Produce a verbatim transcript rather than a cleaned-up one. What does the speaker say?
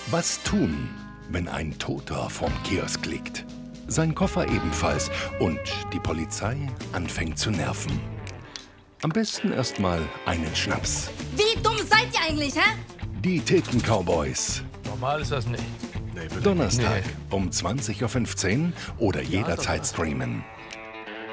Was tun, wenn ein Toter vorm Kiosk liegt? Sein Koffer ebenfalls und die Polizei anfängt zu nerven. Am besten erstmal einen Schnaps. Wie dumm seid ihr eigentlich, hä? Die Theken-Cowboys. Normal ist das nicht. Donnerstag um zwanzig Uhr fünfzehn oder jederzeit streamen.